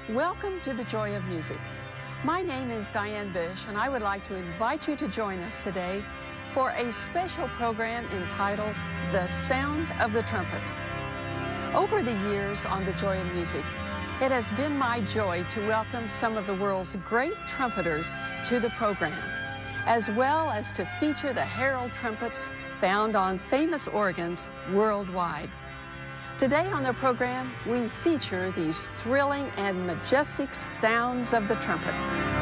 Welcome to the Joy of Music. My name is Diane Bish, and I would like to invite you to join us today for a special program entitled The Sound of the Trumpet. Over the years on the Joy of Music, it has been my joy to welcome some of the world's great trumpeters to the program, as well as to feature the herald trumpets found on famous organs worldwide. Today on the program, we feature these thrilling and majestic sounds of the trumpet.